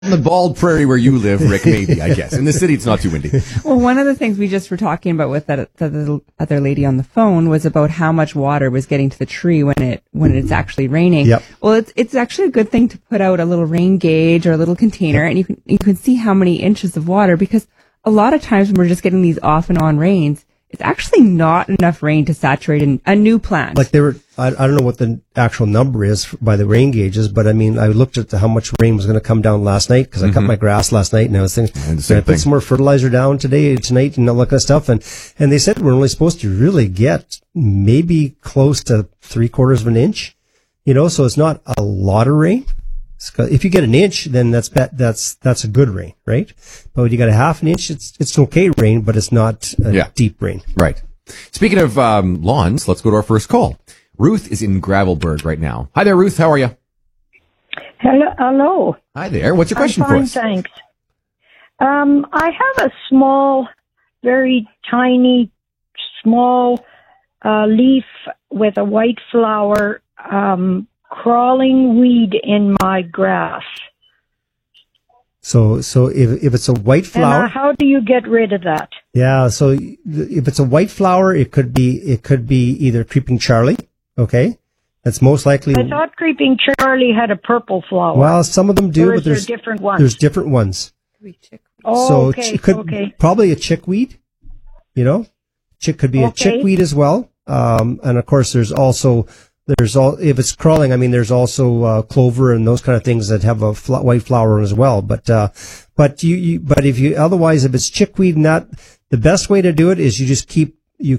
In the bald prairie where you live, Rick, maybe, I guess. In the city, it's not too windy. Well, one of the things we just were talking about with that the other lady on the phone was about how much water was getting to the tree when it's actually raining. Yep. Well, it's actually a good thing to put out a little rain gauge or a little container, and you can see how many inches of water, because a lot of times when we're just getting these off and on rains, it's actually not enough rain to saturate a new plant. Like I don't know what the actual number is by the rain gauges, but I mean, I looked at how much rain was going to come down last night because I cut my grass last night, and I was thinking, can I put some more fertilizer down tonight, and all that kind of stuff. And they said we're only supposed to really get maybe close to 3/4 of an inch, so it's not a lot of rain. If you get an inch, then that's a good rain, right? But when you got a half an inch, it's okay rain, but it's not deep rain. Right. Speaking of lawns, let's go to our first call. Ruth is in Gravelburg right now. Hi there, Ruth. How are you? Hello. Hi there. What's your question for us? Thanks. I have a small, very tiny, small leaf with a white flower, crawling weed in my grass. So if it's a white flower, and how do you get rid of that? Yeah, so if it's a white flower, it could be either Creeping Charlie. Okay, that's most likely. I thought Creeping Charlie had a purple flower. Well, some of them do, or but there's different ones. There's different ones. Oh, so okay. It could probably a chickweed. Could be a chickweed as well. And of course, if it's crawling, I mean, there's also clover and those kind of things that have a white flower as well. But if it's chickweed and that, the best way to do it is you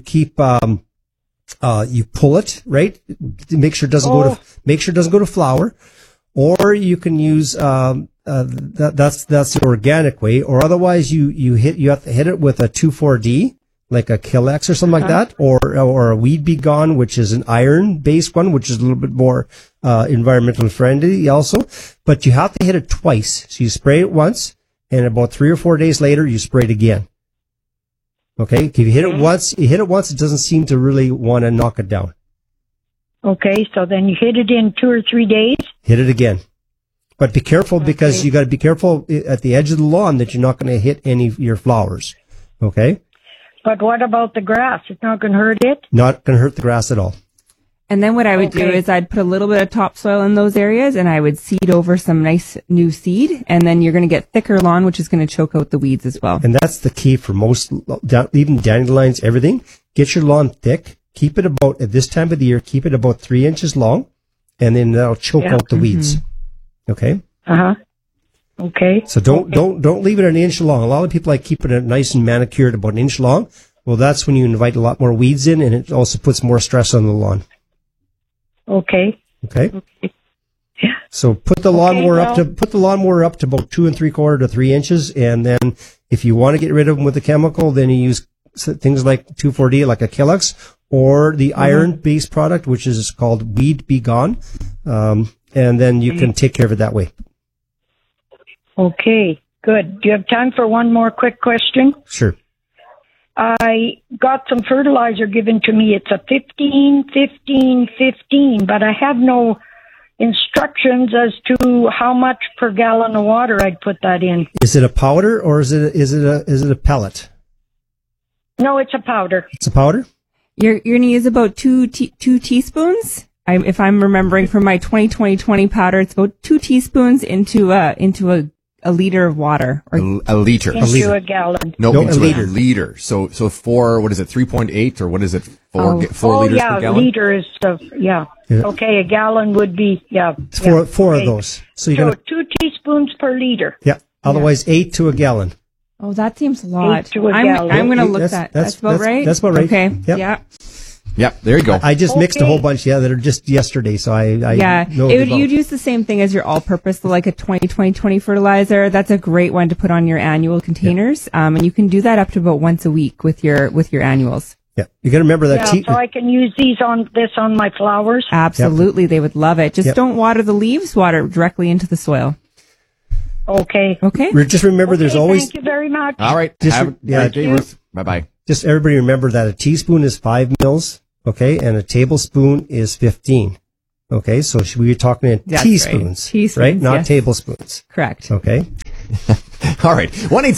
pull it, right? Make sure it doesn't go to flower, or you can use that's the organic way, or otherwise you have to hit it with a 2,4-D. Like a Killex or something like that, or a Weed Be Gone, which is an iron-based one, which is a little bit more environmental friendly also. But you have to hit it twice. So you spray it once, and about 3 or 4 days later, you spray it again. Okay? If you hit it once, it doesn't seem to really want to knock it down. Okay, so then you hit it in 2 or 3 days? Hit it again. But be careful, because you got to be careful at the edge of the lawn that you're not going to hit any of your flowers. Okay? But what about the grass? It's not going to hurt it? Not going to hurt the grass at all. And then what I would do is I'd put a little bit of topsoil in those areas, and I would seed over some nice new seed, and then you're going to get thicker lawn, which is going to choke out the weeds as well. And that's the key for most, even dandelions, everything. Get your lawn thick. Keep it about, at this time of the year, keep it about 3 inches long, and then that'll choke out the weeds. Okay? Uh-huh. Okay. So don't leave it an inch long. A lot of people like keeping it nice and manicured about an inch long. Well, that's when you invite a lot more weeds in, and it also puts more stress on the lawn. Okay. Okay. Yeah. So put the lawnmower up to about 2 3/4 to 3 inches, and then if you want to get rid of them with a chemical, then you use things like 2,4-D, like a Killex, or the iron-based product, which is called Weed Be Gone, and then you can take care of it that way. Okay, good. Do you have time for one more quick question? Sure. I got some fertilizer given to me. It's a 15-15-15, but I have no instructions as to how much per gallon of water I'd put that in. Is it a powder, or is it a pellet? No, it's a powder. It's a powder? You're going to use about two teaspoons. If I'm remembering from my 2020 powder, it's about 2 teaspoons into a liter of water. Or a liter. Into a gallon. No, into a liter. So 4, what is it, 3.8, or what is it, 4 liters per gallon? Liter is, yeah. Okay, a gallon would be, Four of those. So 2 teaspoons per liter. Yeah. Otherwise, 8 to a gallon. Oh, that seems a lot. 8 to a gallon. I'm going to look that. That's about right? That's about right. Okay. Yep. Yeah. Yep, there you go. I just mixed a whole bunch, that are just yesterday, so I know you'd use the same thing as your all-purpose, like a 20-20-20 fertilizer. That's a great one to put on your annual containers, and you can do that up to about once a week with your annuals. Yeah, you got to remember that. So I can use on my flowers. Absolutely, They would love it. Just don't water the leaves; water directly into the soil. Okay. Just remember, there's always. Thank you very much. All right. Have a great day, Ruth. Bye-bye. Just everybody remember that a teaspoon is 5 mils, okay, and a tablespoon is 15. Okay, so we be talking in That's teaspoons, right. Teaspoons, right? Not yes. tablespoons. Correct. Okay. All right.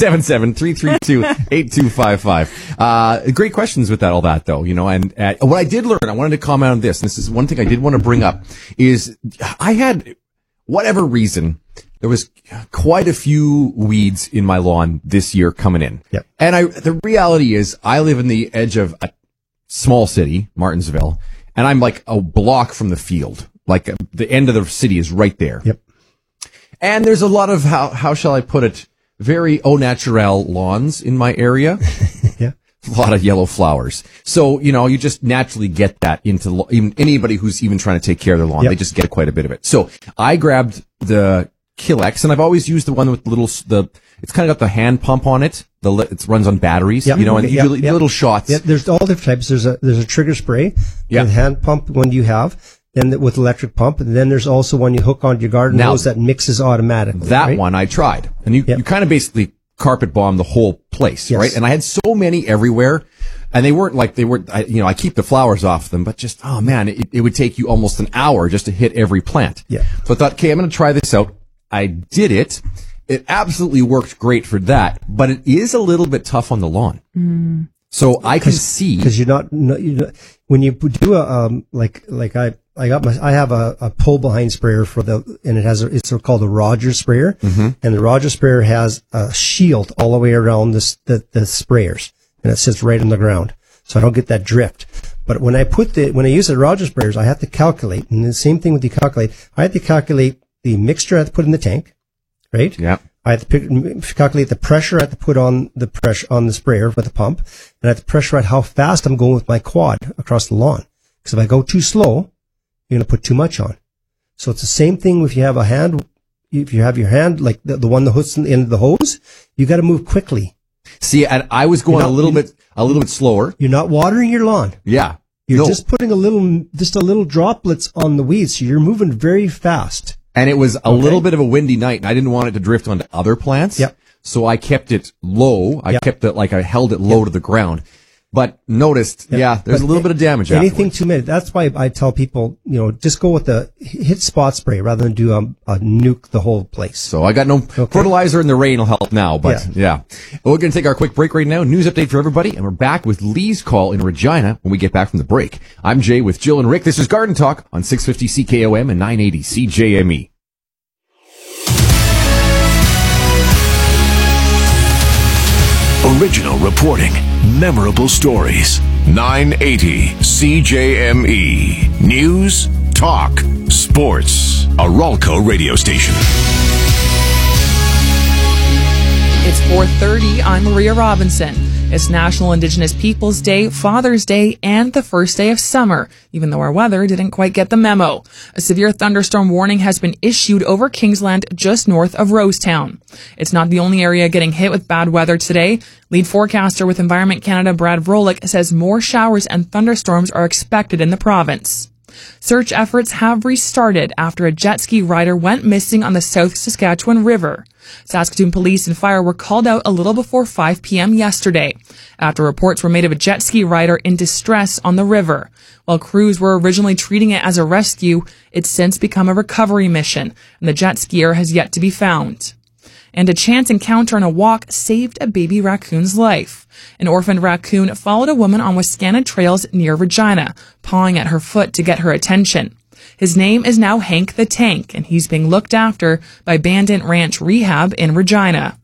1-877-332-8255. Great questions with all that though, and what I did learn, I wanted to comment on this, and this is one thing I did want to bring up, is I had, whatever reason, there was quite a few weeds in my lawn this year coming in. Yep. And the reality is I live in the edge of a small city, Martinsville, and I'm like a block from the field. Like the end of the city is right there. Yep. And there's a lot of, how shall I put it, very au naturel lawns in my area. Yeah. A lot of yellow flowers. So, you just naturally get that into even anybody who's even trying to take care of their lawn. Yep. They just get quite a bit of it. So I grabbed the Killex, and I've always used the one with it's kind of got the hand pump on it. It runs on batteries, Yep. and you do little shots. Yeah, there's all different types. There's a trigger spray, Yeah. the hand pump one you have, then with electric pump, and then there's also one you hook onto your garden hose that mixes automatically. That right? one I tried, and you kind of basically carpet bomb the whole place, Yes. right? And I had so many everywhere, and they weren't. I keep the flowers off them, but just, oh man, it would take you almost an hour just to hit every plant. Yeah. So I thought, okay, I'm going to try this out. I did it. It absolutely worked great for that, but it is a little bit tough on the lawn. Mm. So I can see, because you're not when you do a I have a pull behind sprayer and it's called the Rogers sprayer, and the Rogers sprayer has a shield all the way around the sprayers, and it sits right on the ground, so I don't get that drift. But when I use the Rogers sprayers, I have to calculate, and the same thing with the calculate. I have to calculate the mixture I have to put in the tank, right? yeah. I have to calculate the pressure I have to put on the sprayer with the pump, and I have to pressure out how fast I'm going with my quad across the lawn. Because if I go too slow, you're going to put too much on. So it's the same thing if you have your hand, like the one that hooks in the end of the hose, you got to move quickly. See, and I was going a little bit slower. You're not watering your lawn. Yeah. You're just putting a little droplets on the weeds. So you're moving very fast. And it was a little bit of a windy night, and I didn't want it to drift onto other plants. Yep. So I kept it low. I held it low to the ground. But noticed, there's a little bit of damage Anything afterwards. too many. That's why I tell people, just go with the hit spot spray rather than do a nuke the whole place. So I got no fertilizer, and the rain will help now. But yeah. Well, we're going to take our quick break right now. News update for everybody. And we're back with Lee's call in Regina when we get back from the break. I'm Jay with Jill and Rick. This is Garden Talk on 650 CKOM and 980 CJME. Original reporting, memorable stories. 980 CJME. News, talk, sports. A Ralco radio station. It's 4:30. I'm Maria Robinson. It's National Indigenous Peoples Day, Father's Day, and the first day of summer, even though our weather didn't quite get the memo. A severe thunderstorm warning has been issued over Kingsland just north of Rosetown. It's not the only area getting hit with bad weather today. Lead forecaster with Environment Canada, Brad Vrolik, says more showers and thunderstorms are expected in the province. Search efforts have restarted after a jet ski rider went missing on the South Saskatchewan River. Saskatoon police and fire were called out a little before 5 p.m. yesterday, after reports were made of a jet ski rider in distress on the river. While crews were originally treating it as a rescue, it's since become a recovery mission, and the jet skier has yet to be found. And a chance encounter on a walk saved a baby raccoon's life. An orphaned raccoon followed a woman on Wascana trails near Regina, pawing at her foot to get her attention. His name is now Hank the Tank, and he's being looked after by Bandit Ranch Rehab in Regina.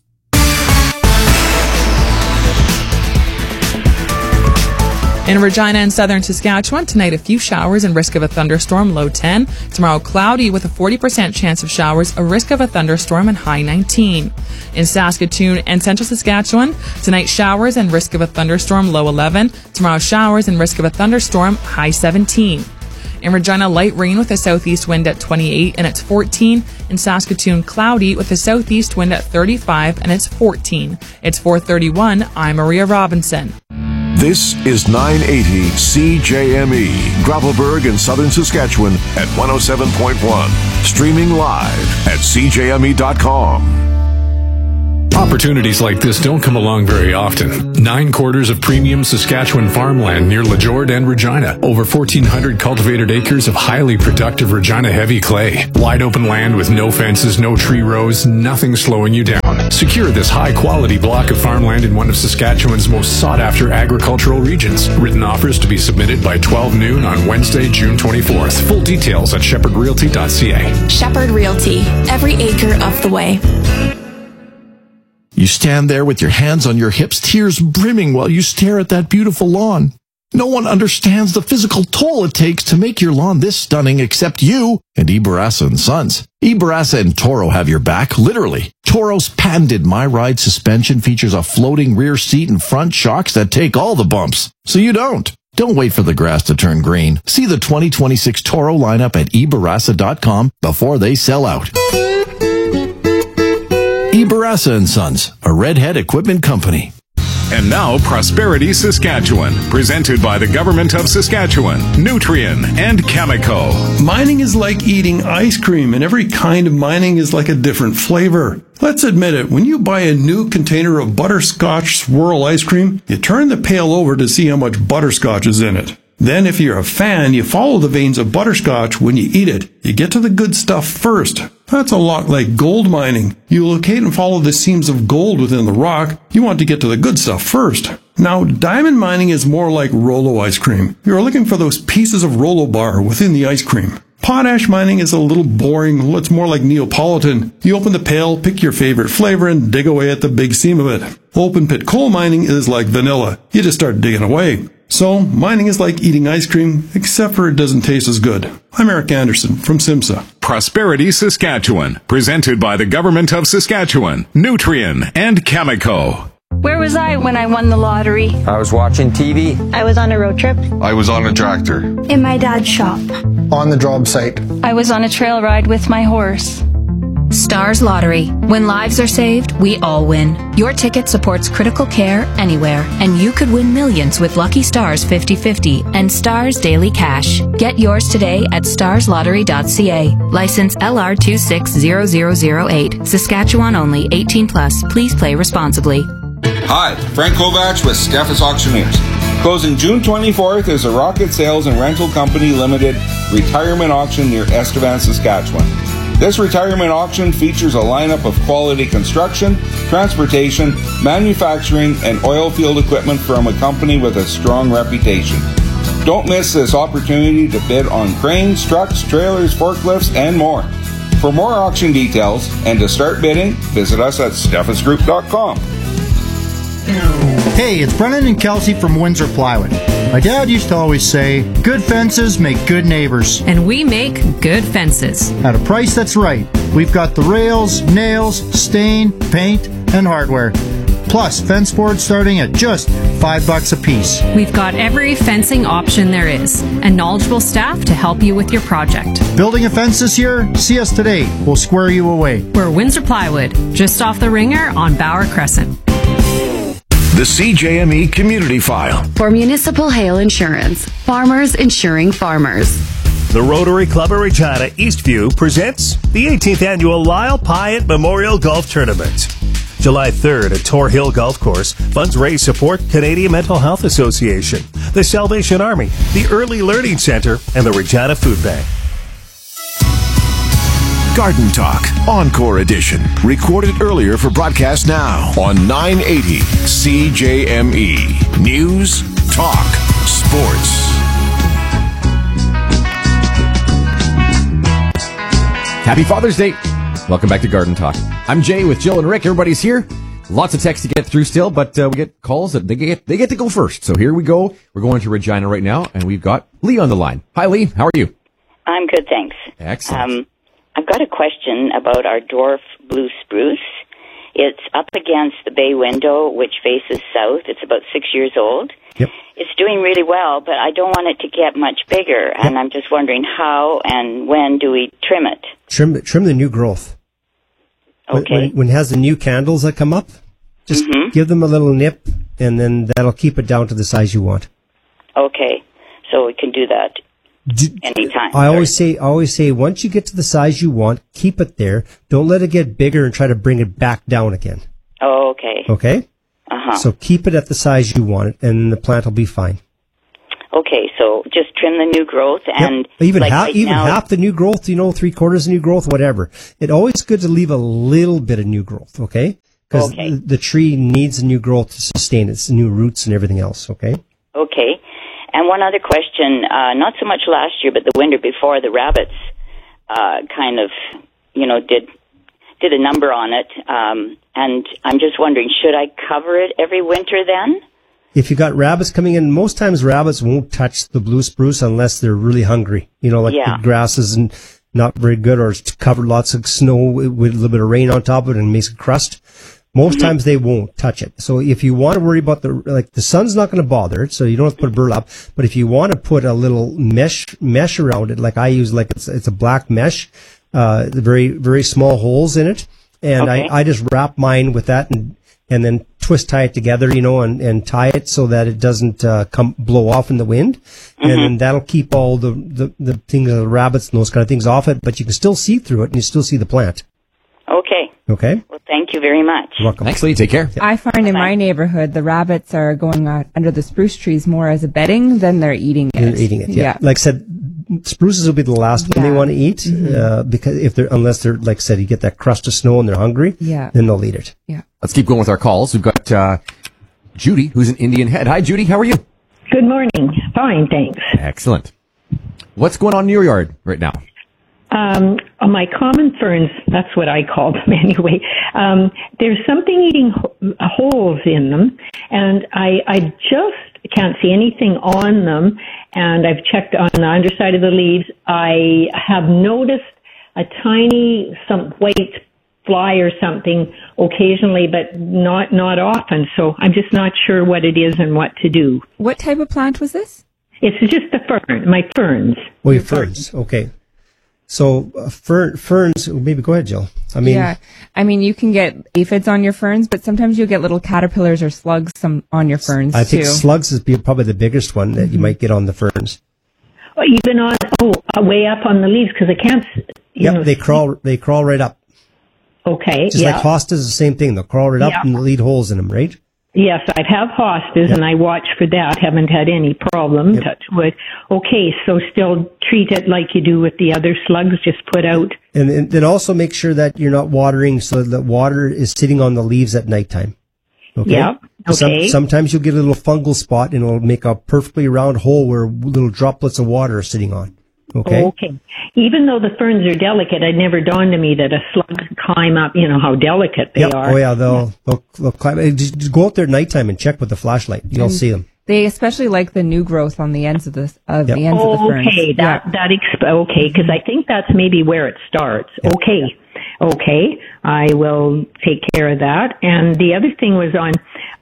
In Regina and southern Saskatchewan, tonight a few showers and risk of a thunderstorm, low 10. Tomorrow cloudy with a 40% chance of showers, a risk of a thunderstorm, and high 19. In Saskatoon and central Saskatchewan, tonight showers and risk of a thunderstorm, low 11. Tomorrow showers and risk of a thunderstorm, high 17. In Regina, light rain with a southeast wind at 28 and it's 14. In Saskatoon, cloudy with a southeast wind at 35 and it's 14. It's 4:31. I'm Maria Robinson. This is 980 CJME, Gravelburg in southern Saskatchewan at 107.1. Streaming live at CJME.com. Opportunities like this don't come along very often. 9 quarters of premium Saskatchewan farmland near Lajord and Regina. Over 1,400 cultivated acres of highly productive Regina heavy clay. Wide open land with no fences, no tree rows, nothing slowing you down. Secure this high quality block of farmland in one of Saskatchewan's most sought after agricultural regions. Written offers to be submitted by 12 noon on Wednesday, June 24th. Full details at shepherdrealty.ca. Shepherd Realty, every acre of the way. You stand there with your hands on your hips, tears brimming while you stare at that beautiful lawn. No one understands the physical toll it takes to make your lawn this stunning except you and Ibarasa & Sons. Ibarasa and Toro have your back, literally. Toro's patented My Ride suspension features a floating rear seat and front shocks that take all the bumps, so you don't. Don't wait for the grass to turn green. See the 2026 Toro lineup at Ibarasa.com before they sell out. Ibarasa & Sons, a Redhead equipment company. And now, Prosperity Saskatchewan, presented by the Government of Saskatchewan, Nutrien, and Chemico. Mining is like eating ice cream, and every kind of mining is like a different flavor. Let's admit it, when you buy a new container of butterscotch swirl ice cream, you turn the pail over to see how much butterscotch is in it. Then, if you're a fan, you follow the veins of butterscotch when you eat it. You get to the good stuff first. That's a lot like gold mining. You locate and follow the seams of gold within the rock. You want to get to the good stuff first. Now, diamond mining is more like Rolo ice cream. You're looking for those pieces of Rolo bar within the ice cream. Potash mining is a little boring. It's more like Neapolitan. You open the pail, pick your favorite flavor, and dig away at the big seam of it. Open pit coal mining is like vanilla. You just start digging away. So, mining is like eating ice cream, except for it doesn't taste as good. I'm Eric Anderson from SIMSA. Prosperity Saskatchewan, presented by the Government of Saskatchewan, Nutrien, and Chemico. Where was I when I won the lottery? I was watching TV. I was on a road trip. I was on a tractor. In my dad's shop. On the job site. I was on a trail ride with my horse. Stars Lottery. When lives are saved, we all win. Your ticket supports critical care anywhere, and you could win millions with Lucky Stars 50/50 and Stars Daily Cash. Get yours today at starslottery.ca. License LR 260008. Saskatchewan only. 18+. Please play responsibly. Hi, Frank Kovacs with Steffes Auctioneers. Closing June 24th is a Rocket Sales and Rental Company Limited retirement auction near Estevan, Saskatchewan. This retirement auction features a lineup of quality construction, transportation, manufacturing, and oil field equipment from a company with a strong reputation. Don't miss this opportunity to bid on cranes, trucks, trailers, forklifts, and more. For more auction details and to start bidding, visit us at steffesgroup.com. Hey, it's Brennan and Kelsey from Windsor Plywood. My dad used to always say, good fences make good neighbors. And we make good fences. At a price that's right. We've got the rails, nails, stain, paint, and hardware. Plus, fence boards starting at just $5 a piece. We've got every fencing option there is, and knowledgeable staff to help you with your project. Building a fence this year? See us today. We'll square you away. We're Windsor Plywood, just off the Ringer on Bauer Crescent. The CJME Community File. For Municipal Hail Insurance. Farmers insuring farmers. The Rotary Club of Regina Eastview presents the 18th Annual Lyle Pyatt Memorial Golf Tournament. July 3rd at Tor Hill Golf Course, funds raise support Canadian Mental Health Association, the Salvation Army, the Early Learning Center, and the Regina Food Bank. Garden Talk, Encore Edition. Recorded earlier for broadcast now on 980 CJME. News, talk, sports. Happy Father's Day. Welcome back to Garden Talk. I'm Jay with Jill and Rick. Everybody's here. Lots of texts to get through still, but we get calls that they get to go first. So here we go. We're going to Regina right now, and we've got Lee on the line. Hi, Lee. How are you? I'm good, thanks. Excellent. I've got a question about our dwarf blue spruce. It's up against the bay window, which faces south. It's about 6 years old. Yep. It's doing really well, but I don't want it to get much bigger, and I'm just wondering how and when do we trim it? Trim the new growth. Okay. When it has the new candles that come up, just give them a little nip, and then that'll keep it down to the size you want. Okay, so we can do that anytime. I always say, once you get to the size you want, keep it there. Don't let it get bigger and try to bring it back down again. Oh, okay. Okay? Uh-huh. So keep it at the size you want it, and the plant will be fine. Okay, so just trim the new growth and Even, like half, right even now, half the new growth, 3/4 of new growth, whatever. It's always good to leave a little bit of new growth, okay? Because the tree needs new growth to sustain its new roots and everything else, okay? Okay. And one other question, not so much last year, but the winter before, the rabbits kind of, did a number on it. And I'm just wondering, should I cover it every winter then? If you got rabbits coming in, most times rabbits won't touch the blue spruce unless they're really hungry. The grass isn't not very good, or it's covered lots of snow with a little bit of rain on top of it and makes a crust. Most times they won't touch it. So if you want to worry about the sun's not going to bother it, so you don't have to put burlap. But if you want to put a little mesh around it, like I use, it's a black mesh, very, very small holes in it. And I just wrap mine with that and then tie it together, and tie it so that it doesn't blow off in the wind. And then that'll keep all the things, the rabbits and those kind of things off it, but you can still see through it and you still see the plant. Okay. Okay. Well, thank you very much. You're welcome. Thanks, Lee. Take care. I find in my neighborhood, the rabbits are going under the spruce trees more as a bedding than they're eating it. They're eating it, yeah. Like I said, spruces will be the last one they want to eat, because unless they're, like I said, you get that crust of snow and they're hungry, then they'll eat it. Yeah. Let's keep going with our calls. We've got Judy, who's in Indian Head. Hi, Judy. How are you? Good morning. Fine, thanks. Excellent. What's going on in your yard right now? My common ferns, that's what I call them anyway. There's something eating holes in them, and I just can't see anything on them, and I've checked on the underside of the leaves. I have noticed a tiny, some white fly or something occasionally, but not often, so I'm just not sure what it is and what to do. What type of plant was this? It's just my ferns. Oh, your ferns. Okay. So ferns, maybe go ahead, Jill. You can get aphids on your ferns, but sometimes you'll get little caterpillars or slugs on your ferns, I think slugs is probably the biggest one that you might get on the ferns. Oh, even on, way up on the leaves, because I can't, they crawl right up. Okay, Just like hostas is the same thing. They'll crawl right up and lead holes in them, right? Yes, I have hostas, and I watch for that. Haven't had any problem, touch wood. Okay, so still treat it like you do with the other slugs, just put out. And then also make sure that you're not watering so that water is sitting on the leaves at nighttime. Okay? Yeah, okay. Sometimes you'll get a little fungal spot, and it'll make a perfectly round hole where little droplets of water are sitting on. Okay. Okay. Even though the ferns are delicate, it never dawned on me that a slug could climb up. You know how delicate they are. Oh yeah, they'll climb. Just go out there at nighttime and check with the flashlight. You'll see them. They especially like the new growth on the ends of the of the ferns. Okay, okay, because I think that's maybe where it starts. Yep. Okay, I will take care of that. And the other thing was on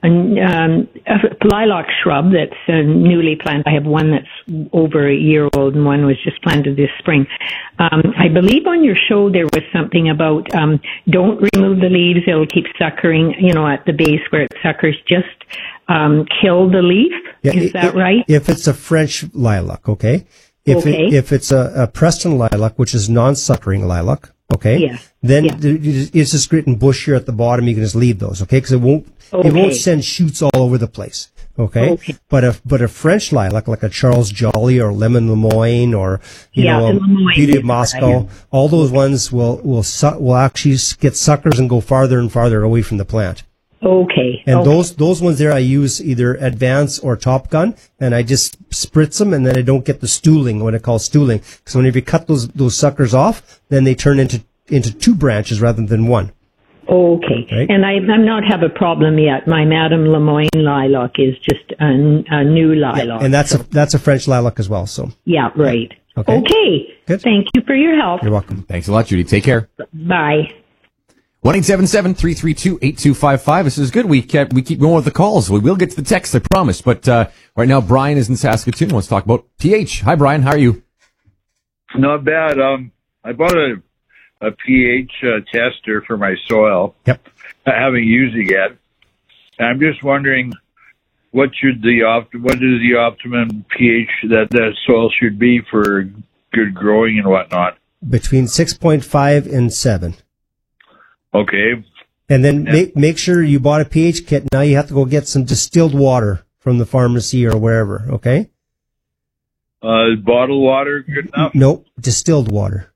a lilac shrub that's newly planted. I have one that's over a year old, and one was just planted this spring. I believe on your show there was something about don't remove the leaves; it'll keep suckering. At the base where it suckers, just kill the leaf. Yeah, is that right? If it's a French lilac, okay. If it's a Preston lilac, which is non-suckering lilac, okay, then it's just written bush here at the bottom. You can just leave those, okay, because it won't send shoots all over the place, okay. But a French lilac, like a Charles Jolly or Lemon Lemoyne or Beauty of Moscow, all those ones will actually get suckers and go farther and farther away from the plant. Okay. And those ones there I use either Advance or Top Gun, and I just spritz them, and then I don't get the stooling, what I call stooling. Because whenever you cut those suckers off, then they turn into two branches rather than one. Okay. Right? And I'm not have a problem yet. My Madame Lemoyne lilac is just a new lilac. Yeah, and that's a French lilac as well. So. Yeah, right. Okay. Good. Thank you for your help. You're welcome. Thanks a lot, Judy. Take care. Bye. 1-877-332-8255. This is good. We keep going with the calls. We will get to the text, I promise. But right now, Brian is in Saskatoon. Let's talk about pH. Hi, Brian. How are you? Not bad. I bought a pH tester for my soil. Yep. I haven't used it yet. And I'm just wondering what is the optimum pH that soil should be for good growing and whatnot? Between 6.5 and 7. Okay. And then make sure you bought a pH kit. Now you have to go get some distilled water from the pharmacy or wherever, okay? Bottled water good enough? Nope, distilled water.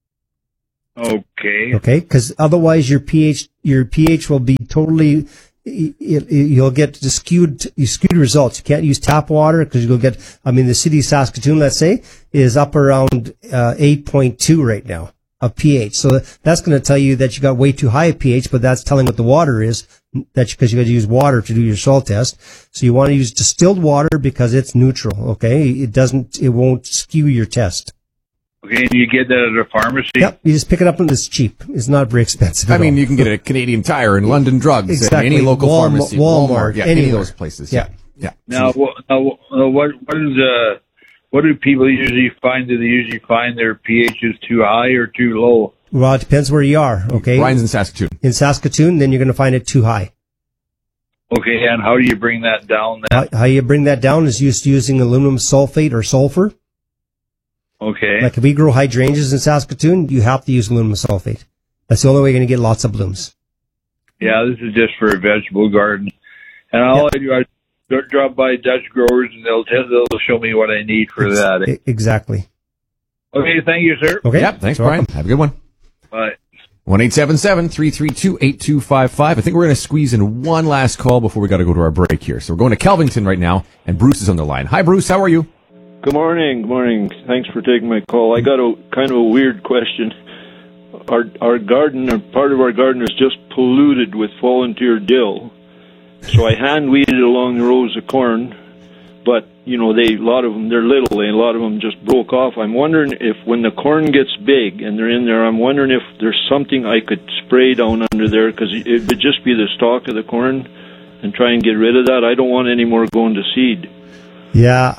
Okay. Okay, because otherwise your pH will be totally, you'll get skewed results. You can't use tap water because you'll get, the city of Saskatoon, let's say, is up around 8.2 right now of pH. So that's going to tell you that you got way too high a pH, but that's telling what the water is, because you got to use water to do your soil test. So you want to use distilled water because it's neutral, okay? It won't skew your test. Okay, and you get that at a pharmacy? Yep, you just pick it up and it's cheap. It's not very expensive at all. You can get it at Canadian Tire and London Drugs, exactly. any local pharmacy, Walmart, any of those places. Yeah. Now, what do people usually find? Do they usually find their pH is too high or too low? Well, it depends where you are, okay? Brian's in Saskatoon. In Saskatoon, then you're going to find it too high. Okay, and how do you bring that down then? How you bring that down is using aluminum sulfate or sulfur. Okay. Like if we grow hydrangeas in Saskatoon, you have to use aluminum sulfate. That's the only way you're going to get lots of blooms. Yeah, this is just for a vegetable garden. And all I do, I drop by Dutch growers and they'll show me what I need for that. Exactly. Okay, thank you, sir. Okay. Yep, thanks, Brian. Have a good one. Bye. 1-877-332-8255. I think we're going to squeeze in one last call before we got to go to our break here. So we're going to Kelvington right now, and Bruce is on the line. Hi, Bruce. How are you? Good morning. Good morning. Thanks for taking my call. I got a kind of a weird question. Our garden, or part of our garden, is just polluted with volunteer dill. So I hand weeded along the rows of corn, but a lot of them, they're little, and a lot of them just broke off. I'm wondering if when the corn gets big and they're in there, I'm wondering if there's something I could spray down under there, because it would just be the stalk of the corn, and try and get rid of that. I don't want any more going to seed. Yeah,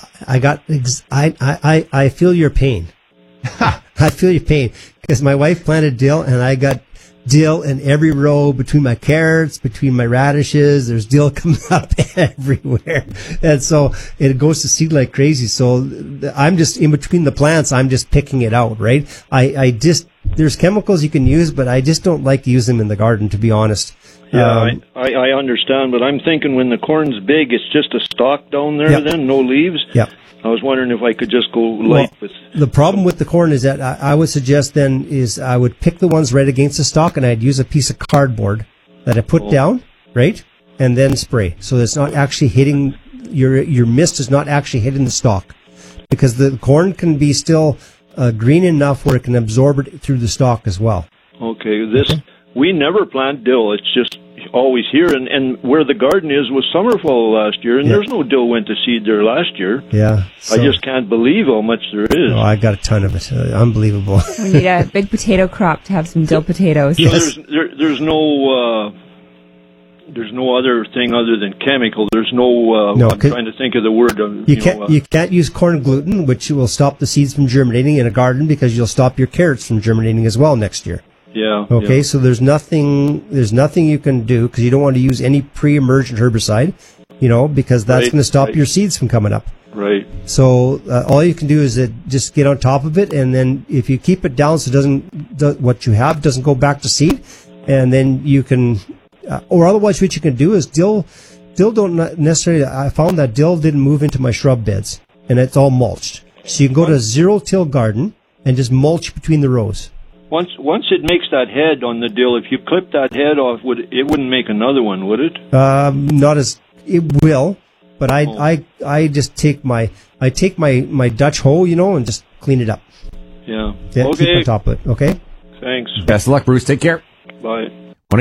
I feel your pain. I feel your pain because my wife planted dill and I got dill in every row between my carrots, between my radishes. There's dill coming up everywhere. And so it goes to seed like crazy. So I'm just in between the plants. I'm just picking it out, right? There's chemicals you can use, but I just don't like to use them in the garden, to be honest. Yeah, I understand, but I'm thinking when the corn's big, it's just a stalk down there then, no leaves. Yeah. I was wondering if I could just go light with... The problem with the corn is that I would suggest then is I would pick the ones right against the stalk, and I'd use a piece of cardboard that I put down, right, and then spray. So it's not actually hitting, your mist is not actually hitting the stalk, because the corn can be still green enough where it can absorb it through the stalk as well. Okay, we never plant dill. It's just always here. And where the garden is was Summerfall last year, and there's no dill went to seed there last year. Yeah. I just can't believe how much there is. Oh, I got a ton of it. Unbelievable. We need a big potato crop to have some dill potatoes. Yes. There's no other thing other than chemical. There's no, I'm trying to think of the word. You can't use corn gluten, which will stop the seeds from germinating in a garden, because you'll stop your carrots from germinating as well next year. Yeah. Okay, yeah. so there's nothing you can do, because you don't want to use any pre-emergent herbicide, because that's going to stop your seeds from coming up. Right. So all you can do is just get on top of it, and then if you keep it down so what you have doesn't go back to seed, and then you can, or otherwise what you can do is dill don't necessarily, I found that dill didn't move into my shrub beds, and it's all mulched. So you can go to a zero-till garden and just mulch between the rows. Once it makes that head on the dill, if you clip that head off, it wouldn't make another one, would it? It will, but I just take my Dutch hoe, and just clean it up. Yeah. Okay. Keep on top of it. Okay. Thanks. Best of luck, Bruce. Take care. Bye.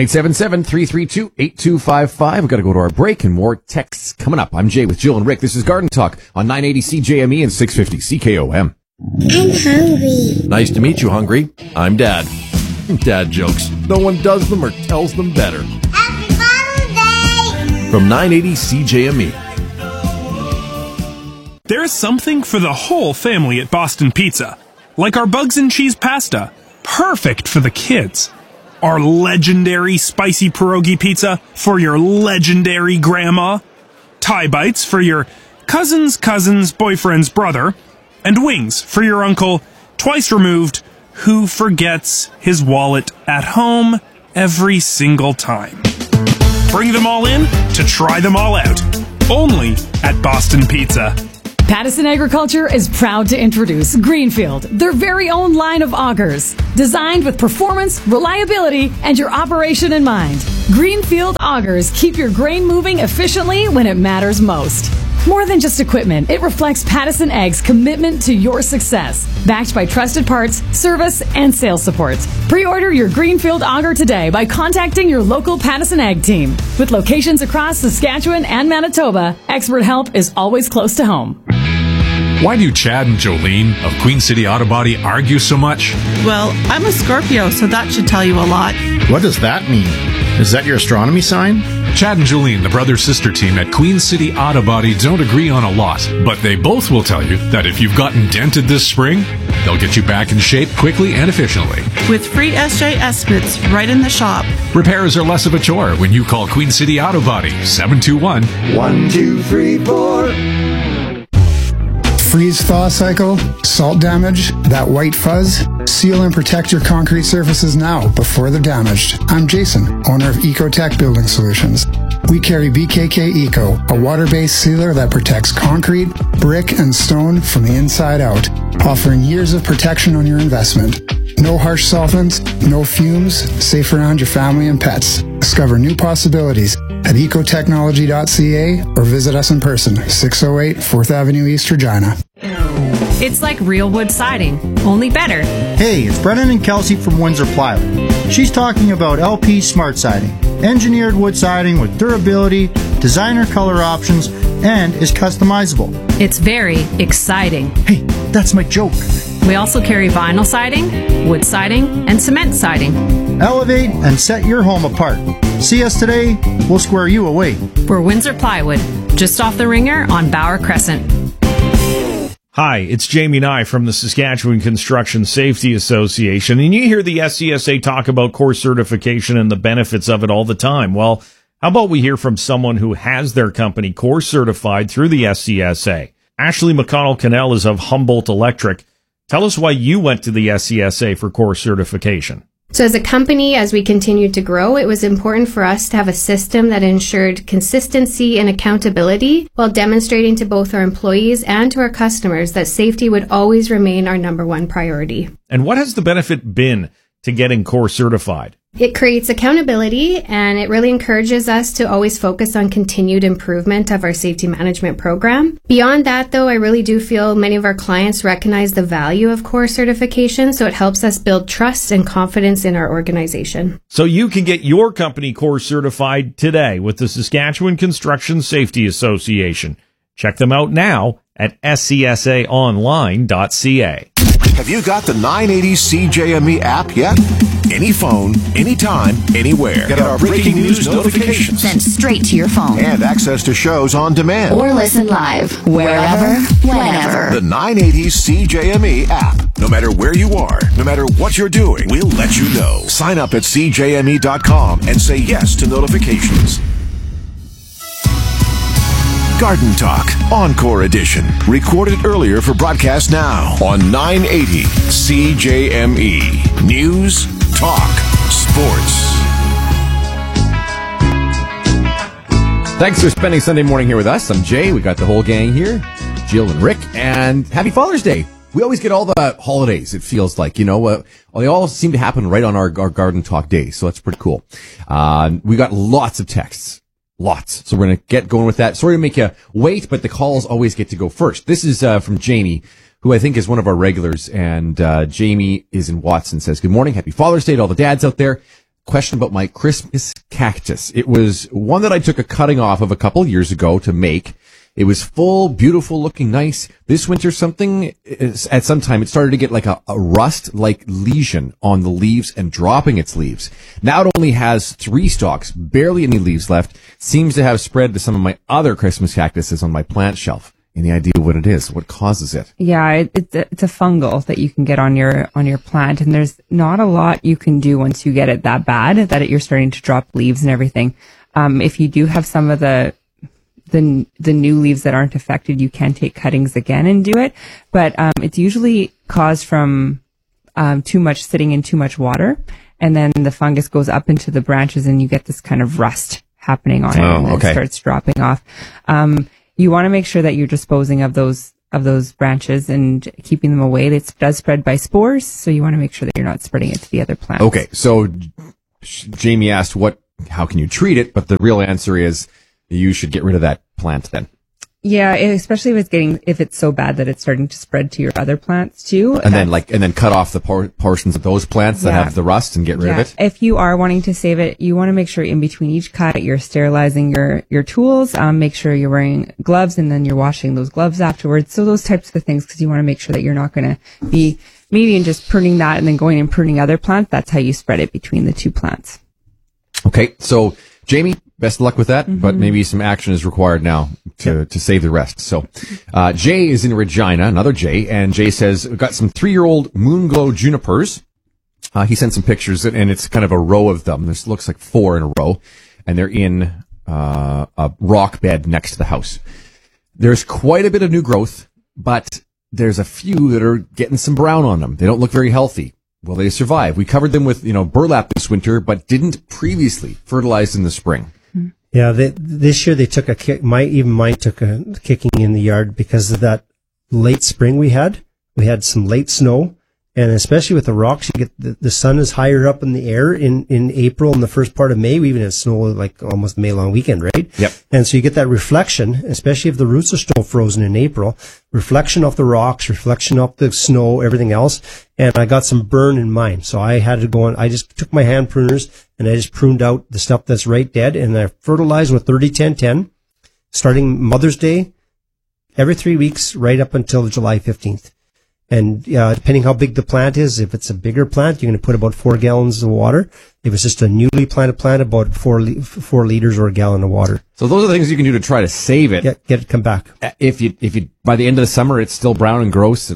1-877-332-8255. We've got to go to our break, and more texts coming up. I'm Jay with Jill and Rick. This is Garden Talk on 980 CJME and 650 CKOM. I'm hungry. Nice to meet you, Hungry. I'm Dad. Dad jokes. No one does them or tells them better. Happy Father's Day! From 980 CJME. There's something for the whole family at Boston Pizza. Like our bugs and cheese pasta. Perfect for the kids. Our legendary spicy pierogi pizza for your legendary grandma. Thai bites for your cousin's boyfriend's brother. And wings for your uncle, twice removed, who forgets his wallet at home every single time. Bring them all in to try them all out. Only at Boston Pizza. Pattison Agriculture is proud to introduce Greenfield, their very own line of augers, designed with performance, reliability, and your operation in mind. Greenfield augers keep your grain moving efficiently when it matters most. More than just equipment, it reflects Pattison Ag's commitment to your success, backed by trusted parts, service, and sales support. Pre-order your Greenfield auger today by contacting your local Pattison Ag team. With locations across Saskatchewan and Manitoba, expert help is always close to home. Why do Chad and Jolene of Queen City Auto Body argue so much? Well, I'm a Scorpio, so that should tell you a lot. What does that mean? Is that your astronomy sign? Chad and Jolene, the brother-sister team at Queen City Auto Body, don't agree on a lot, but they both will tell you that if you've gotten dented this spring, they'll get you back in shape quickly and efficiently. With free SJ estimates right in the shop. Repairs are less of a chore when you call Queen City Auto Body, 721-1234. Freeze-thaw cycle, salt damage, that white fuzz. Seal and protect your concrete surfaces now before they're damaged. I'm Jason, owner of Ecotech Building Solutions. We carry BKK Eco, a water-based sealer that protects concrete, brick, and stone from the inside out, offering years of protection on your investment. No harsh solvents, no fumes, safe around your family and pets. Discover new possibilities at ecotechnology.ca or visit us in person, 608 4th Avenue East, Regina. It's like real wood siding, only better. Hey, it's Brennan and Kelsey from Windsor Plywood. She's talking about LP Smart Siding, engineered wood siding with durability, designer color options, and is customizable. It's very exciting. Hey, that's my joke. We also carry vinyl siding, wood siding, and cement siding. Elevate and set your home apart. See us today, we'll square you away. We're Windsor Plywood, just off the Ringer on Bauer Crescent. Hi, it's Jamie Nye from the Saskatchewan Construction Safety Association, and you hear the SCSA talk about core certification and the benefits of it all the time. Well, how about we hear from someone who has their company core certified through the SCSA? Ashley McConnell-Cannell is of Humboldt Electric. Tell us why you went to the SCSA for core certification. So as a company, as we continued to grow, it was important for us to have a system that ensured consistency and accountability while demonstrating to both our employees and to our customers that safety would always remain our number one priority. And what has the benefit been to getting core certified? It creates accountability, and it really encourages us to always focus on continued improvement of our safety management program. Beyond that, though, I really do feel many of our clients recognize the value of core certification, so it helps us build trust and confidence in our organization. So you can get your company core certified today with the Saskatchewan Construction Safety Association. Check them out now at scsaonline.ca. Have you got the 980 CJME app yet? Any phone, anytime, anywhere. Get our breaking news notifications sent straight to your phone. And access to shows on demand. Or listen live, wherever, whenever. The 980 CJME app. No matter where you are, no matter what you're doing, we'll let you know. Sign up at CJME.com and say yes to notifications. Garden Talk, Encore Edition. Recorded earlier for broadcast now on 980 CJME. News, talk, sports. Thanks for spending Sunday morning here with us. I'm Jay. We got the whole gang here, Jill and Rick, and happy Father's Day. We always get all the holidays, it feels like, they all seem to happen right on our Garden Talk day, so that's pretty cool. We got lots of texts. Lots. So we're going to get going with that. Sorry to make you wait, but the calls always get to go first. This is from Jamie, who I think is one of our regulars. And Jamie is in Watson, says, good morning. Happy Father's Day to all the dads out there. Question about my Christmas cactus. It was one that I took a cutting off of a couple of years ago to make. It was full, beautiful, looking nice. This winter, at some time, it started to get like a rust-like lesion on the leaves and dropping its leaves. Now it only has 3 stalks, barely any leaves left. Seems to have spread to some of my other Christmas cactuses on my plant shelf. Any idea what it is? What causes it? Yeah, it's a fungal that you can get on your plant, and there's not a lot you can do once you get it that bad that you're starting to drop leaves and everything. If you do have some of the new leaves that aren't affected, you can take cuttings again and do it. But it's usually caused from sitting in too much water. and then the fungus goes up into the branches and you get this kind of rust happening on it, and then it starts dropping off. You want to make sure that you're disposing of those branches and keeping them away. It does spread by spores, so you want to make sure that you're not spreading it to the other plants. Okay, so Jamie asked how can you treat it, but the real answer is you should get rid of that plant then. Yeah, especially if it's so bad that it's starting to spread to your other plants too. And then cut off the portions of those plants that have the rust and get rid of it. If you are wanting to save it, you want to make sure in between each cut you're sterilizing your tools. Make sure you're wearing gloves, and then you're washing those gloves afterwards. So those types of things, because you want to make sure that you're not going to be maybe just pruning that and then going and pruning other plants. That's how you spread it between the two plants. Okay, so Jamie, best of luck with that, but maybe some action is required now to save the rest. So, Jay is in Regina, another Jay, and Jay says, we've got some 3-year-old Moonglow junipers. He sent some pictures, and it's kind of a row of them. This looks like 4 in a row, and they're in a rock bed next to the house. There's quite a bit of new growth, but there's a few that are getting some brown on them. They don't look very healthy. Will they survive? We covered them with, burlap this winter, but didn't previously fertilize in the spring. Yeah, this year they took a kick. Mine took a kicking in the yard because of that late spring we had. We had some late snow, and especially with the rocks, you get the sun is higher up in the air in April and the first part of May. We even had snow like almost May long weekend, right? Yep. And so you get that reflection, especially if the roots are still frozen in April, reflection off the rocks, reflection off the snow, everything else. And I got some burn in mine. So I had to go I just took my hand pruners and I just pruned out the stuff that's right dead, and I fertilized with 30-10-10, starting Mother's Day, every 3 weeks, right up until July 15th. And depending how big the plant is, if it's a bigger plant, you're going to put about 4 gallons of water. If it's just a newly planted plant, about 4 liters or a gallon of water. So those are the things you can do to try to save it. Get it come back. If you by the end of the summer it's still brown and gross,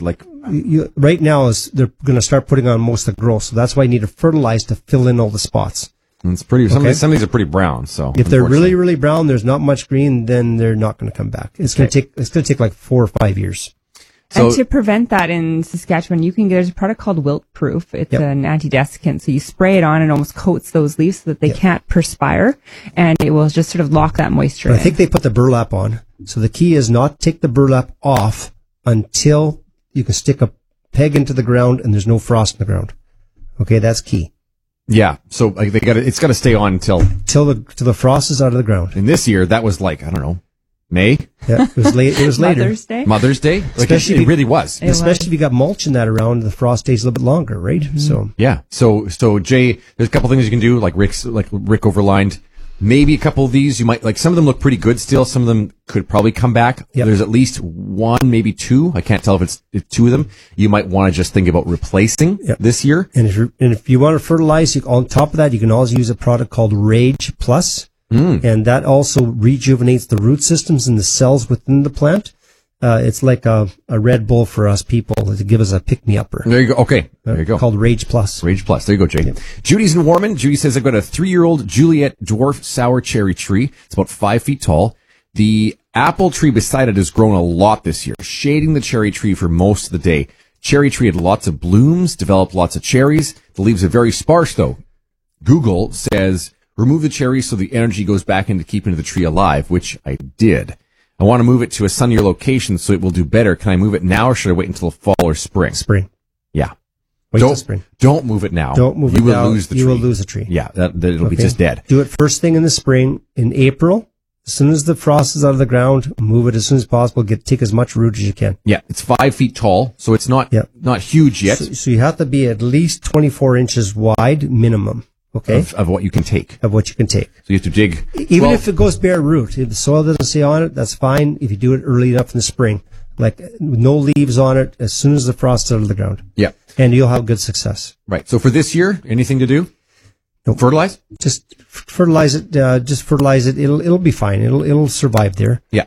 right now they're going to start putting on most of the growth, so that's why you need to fertilize to fill in all the spots. And it's pretty. Some of these are pretty brown. So if they're really, really brown, there's not much green, then they're not going to come back. It's going to take like 4 or 5 years. So, and to prevent that in Saskatchewan, there's a product called Wilt Proof. It's an antidesicant. So you spray it on and almost coats those leaves so that they can't perspire, and it will just sort of lock that moisture in. I think they put the burlap on. So the key is not take the burlap off until you can stick a peg into the ground and there's no frost in the ground. Okay, that's key. Yeah. So it's got to stay on till the frost is out of the ground. And this year that was like, I don't know, May? Yeah, it was late. It was later. Mother's Day? Especially it really was. Especially if you got mulch in that around, the frost stays a little bit longer, right? Mm-hmm. So yeah. So Jay, there's a couple things you can do, like Rick overlined. Maybe a couple of these you might like. Some of them look pretty good still. Some of them could probably come back. Yep. There's at least 1, maybe 2. I can't tell if it's 2 of them. You might want to just think about replacing this year. And if you want to fertilize, on top of that, you can also use a product called Rage Plus. And that also rejuvenates the root systems and the cells within the plant. It's like a Red Bull for us people to give us a pick-me-upper. There you go. Okay. There you go. Called Rage Plus. Rage Plus. There you go, Jay. Yep. Judy's in Warman. Judy says, I've got a 3-year-old Juliet dwarf sour cherry tree. It's about 5 feet tall. The apple tree beside it has grown a lot this year, shading the cherry tree for most of the day. Cherry tree had lots of blooms, developed lots of cherries. The leaves are very sparse, though. Google says, remove the cherries so the energy goes back into keeping the tree alive, which I did. I want to move it to a sunnier location so it will do better. Can I move it now or should I wait until fall or spring? Spring. Yeah. Wait till spring. Don't move it now. Don't move it now. You will lose the tree. You will lose the tree. Yeah, it'll be just dead. Do it first thing in the spring. In April, as soon as the frost is out of the ground, move it as soon as possible. Take as much root as you can. Yeah, it's 5 feet tall, so it's not huge yet. So you have to be at least 24 inches wide minimum. Okay. Of what you can take. Of what you can take. So you have to dig. Even if it goes bare root, if the soil doesn't stay on it, that's fine. If you do it early enough in the spring, like no leaves on it, as soon as the frost is out of the ground. Yeah. And you'll have good success. Right. So for this year, anything to do? Nope. Fertilize? Just fertilize it. Just fertilize it. It'll be fine. It'll survive there. Yeah.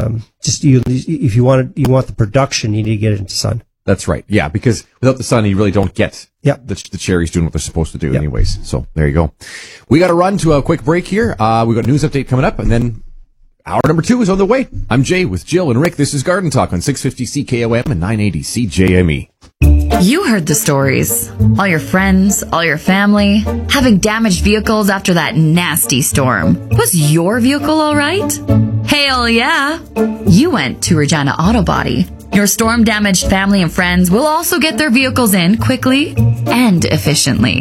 If you want the production, you need to get it into sun. That's right. Yeah, because without the sun, you really don't get the cherries doing what they're supposed to do anyways. So there you go. We got to run to a quick break here. We got news update coming up, and then hour number 2 is on the way. I'm Jay with Jill and Rick. This is Garden Talk on 650 CKOM and 980 CJME. You heard the stories. All your friends, all your family, having damaged vehicles after that nasty storm. Was your vehicle all right? Hell yeah! You went to Regina Auto Body. Your storm-damaged family and friends will also get their vehicles in quickly and efficiently.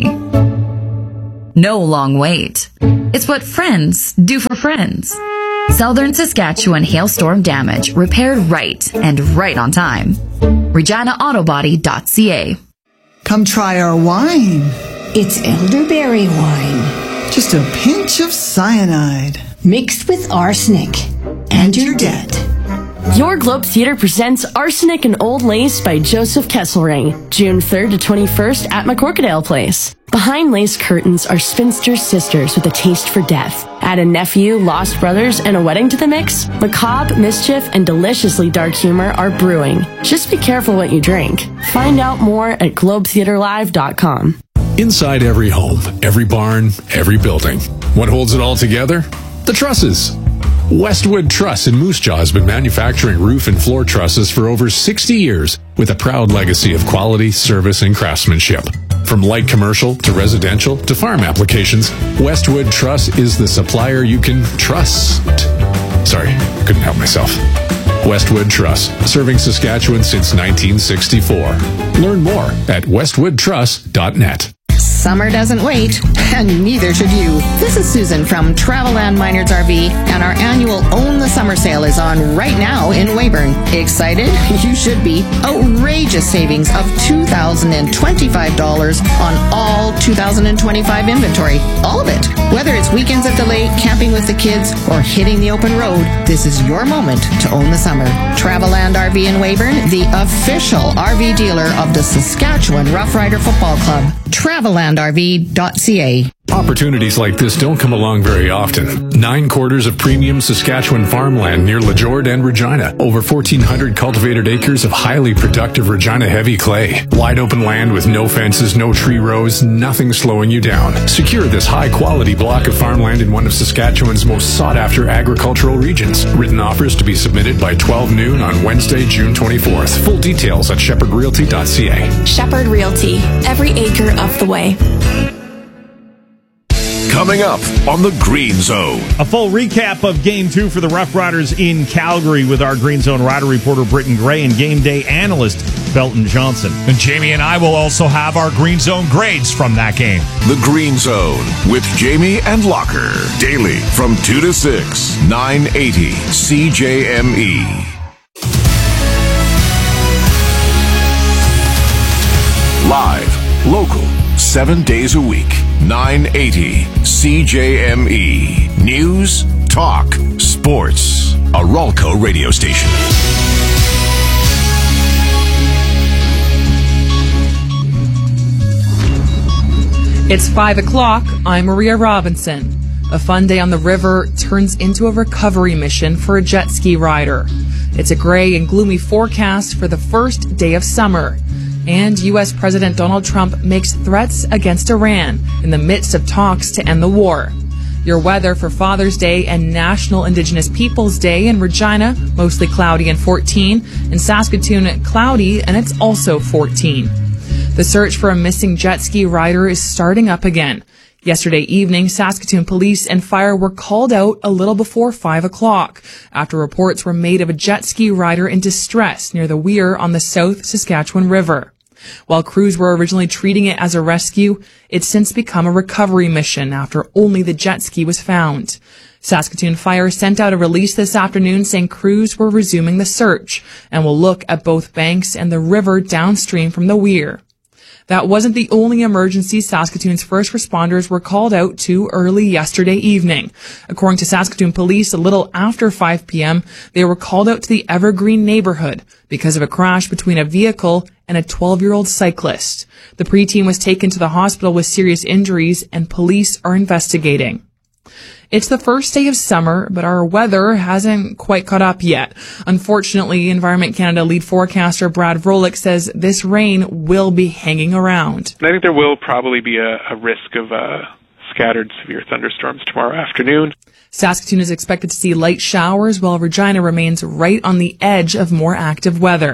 No long wait. It's what friends do for friends. Southern Saskatchewan hailstorm damage repaired right and right on time. ReginaAutobody.ca. Come try our wine. It's elderberry wine. Just a pinch of cyanide. Mixed with arsenic. And your debt. Your Globe Theatre presents Arsenic and Old Lace by Joseph Kesselring, June 3rd to 21st at McCorkadale Place. Behind lace curtains are spinster sisters with a taste for death. Add a nephew, lost brothers, and a wedding to the mix. Macabre, mischief, and deliciously dark humor are brewing. Just be careful what you drink. Find out more at globetheaterlive.com. Inside every home, every barn, every building. What holds it all together? The trusses. Westwood Truss in Moose Jaw has been manufacturing roof and floor trusses for over 60 years with a proud legacy of quality, service, and craftsmanship. From light commercial to residential to farm applications, Westwood Truss is the supplier you can trust. Sorry, couldn't help myself. Westwood Truss, serving Saskatchewan since 1964. Learn more at westwoodtruss.net. Summer doesn't wait, and neither should you. This is Susan from Travelland Minards RV, and our annual Own the Summer sale is on right now in Weyburn. Excited? You should be. Outrageous savings of $2,025 on all 2025 inventory. All of it. Whether it's weekends at the lake, camping with the kids, or hitting the open road, this is your moment to own the summer. Travelland RV in Weyburn, the official RV dealer of the Saskatchewan Rough Rider Football Club. TravellandRV.ca. Opportunities like this don't come along very often. 9 quarters of premium Saskatchewan farmland near Lajord and Regina. Over 1,400 cultivated acres of highly productive Regina heavy clay. Wide open land with no fences, no tree rows, nothing slowing you down. Secure this high quality block of farmland in one of Saskatchewan's most sought after agricultural regions. Written offers to be submitted by 12 noon on Wednesday, June 24th. Full details at shepherdrealty.ca. Shepherd Realty. Every acre of the way. Coming up on the Green Zone. A full recap of Game 2 for the Rough Riders in Calgary with our Green Zone Rider reporter Britton Gray and game day analyst Belton Johnson. And Jamie and I will also have our Green Zone grades from that game. The Green Zone with Jamie and Locker. Daily from 2 to 6, 980 CJME. Live, local, 7 days a week. 980 CJME. News, talk, sports. A Ralco radio station. It's 5 o'clock. I'm Maria Robinson. A fun day on the river turns into a recovery mission for a jet ski rider. It's a gray and gloomy forecast for the first day of summer. And U.S. President Donald Trump makes threats against Iran in the midst of talks to end the war. Your weather for Father's Day and National Indigenous Peoples Day in Regina, mostly cloudy and 14. In Saskatoon, cloudy, and it's also 14. The search for a missing jet ski rider is starting up again. Yesterday evening, Saskatoon police and fire were called out a little before 5 o'clock after reports were made of a jet ski rider in distress near the weir on the South Saskatchewan River. While crews were originally treating it as a rescue, it's since become a recovery mission after only the jet ski was found. Saskatoon Fire sent out a release this afternoon saying crews were resuming the search and will look at both banks and the river downstream from the weir. That wasn't the only emergency Saskatoon's first responders were called out to early yesterday evening. According to Saskatoon police, a little after 5 p.m., they were called out to the Evergreen neighborhood because of a crash between a vehicle and a 12-year-old cyclist. The preteen was taken to the hospital with serious injuries, and police are investigating. It's the first day of summer, but our weather hasn't quite caught up yet. Unfortunately, Environment Canada lead forecaster Brad Vrolik says this rain will be hanging around. I think there will probably be a risk of scattered severe thunderstorms tomorrow afternoon. Saskatoon is expected to see light showers, while Regina remains right on the edge of more active weather.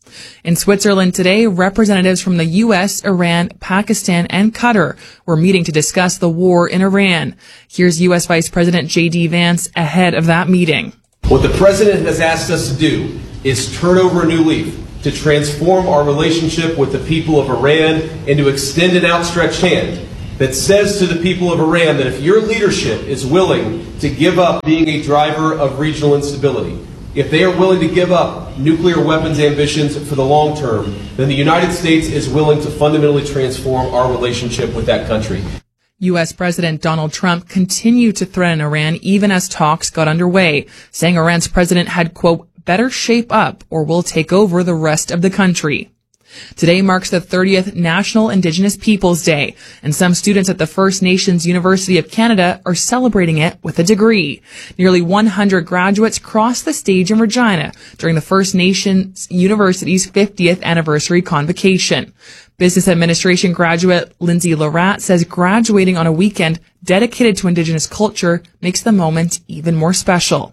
In Switzerland today, representatives from the U.S., Iran, Pakistan, and Qatar were meeting to discuss the war in Iran. Here's U.S. Vice President J.D. Vance ahead of that meeting. What the president has asked us to do is turn over a new leaf, to transform our relationship with the people of Iran and to extend an outstretched hand that says to the people of Iran that if your leadership is willing to give up being a driver of regional instability, if they are willing to give up nuclear weapons ambitions for the long term, then the United States is willing to fundamentally transform our relationship with that country. U.S. President Donald Trump continued to threaten Iran even as talks got underway, saying Iran's president had, quote, better shape up or will take over the rest of the country. Today marks the 30th National Indigenous Peoples Day, and some students at the First Nations University of Canada are celebrating it with a degree. Nearly 100 graduates crossed the stage in Regina during the First Nations University's 50th anniversary convocation. Business administration graduate Lindsay Lorat says graduating on a weekend dedicated to Indigenous culture makes the moment even more special.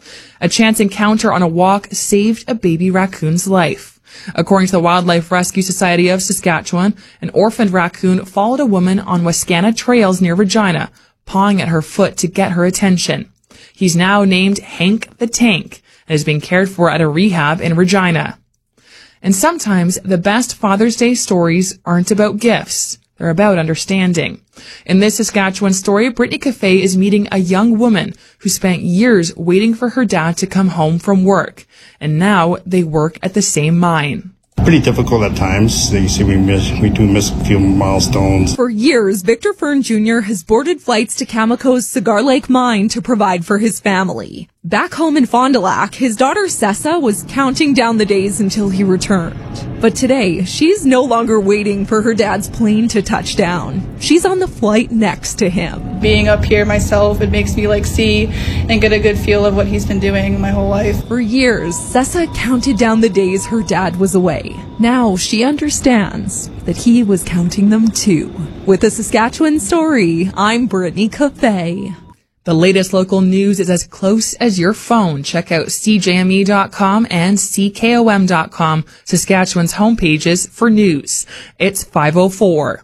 A chance encounter on a walk saved a baby raccoon's life. According to the Wildlife Rescue Society of Saskatchewan, an orphaned raccoon followed a woman on Wascana trails near Regina, pawing at her foot to get her attention. He's now named Hank the Tank and is being cared for at a rehab in Regina. And sometimes the best Father's Day stories aren't about gifts. They're about understanding. In this Saskatchewan story, Brittany Cafe is meeting a young woman who spent years waiting for her dad to come home from work. And now they work at the same mine. Pretty difficult at times. You see, we do miss a few milestones. For years, Victor Fern Jr. has boarded flights to Cameco's Cigar Lake mine to provide for his family. Back home in Fond du Lac, his daughter Sessa was counting down the days until he returned. But today, she's no longer waiting for her dad's plane to touch down. She's on the flight next to him. Being up here myself, it makes me see and get a good feel of what he's been doing my whole life. For years, Sessa counted down the days her dad was away. Now she understands that he was counting them too. With a Saskatchewan story, I'm Brittany Cafe. The latest local news is as close as your phone. Check out CJME.com and CKOM.com, Saskatchewan's homepages for news. It's 5:04.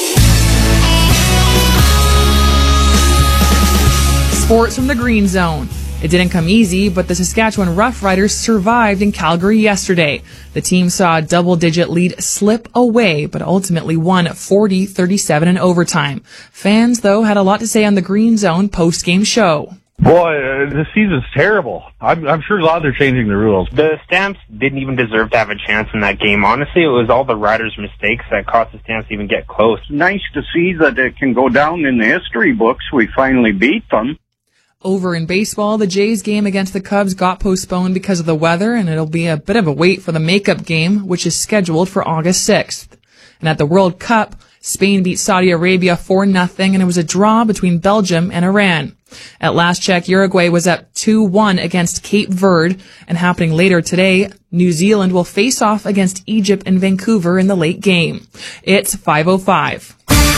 Sports from the Green Zone. It didn't come easy, but the Saskatchewan Roughriders survived in Calgary yesterday. The team saw a double-digit lead slip away, but ultimately won 40-37 in overtime. Fans, though, had a lot to say on the Green Zone post-game show. Boy, this season's terrible. I'm sure glad they're changing the rules. The Stamps didn't even deserve to have a chance in that game. Honestly, it was all the Riders' mistakes that cost the Stamps to even get close. Nice to see that it can go down in the history books. We finally beat them. Over in baseball, the Jays game against the Cubs got postponed because of the weather, and it'll be a bit of a wait for the makeup game, which is scheduled for August 6th. And at the World Cup, Spain beat Saudi Arabia 4-0, and it was a draw between Belgium and Iran. At last check, Uruguay was up 2-1 against Cape Verde, and happening later today, New Zealand will face off against Egypt in Vancouver in the late game. It's 5:05.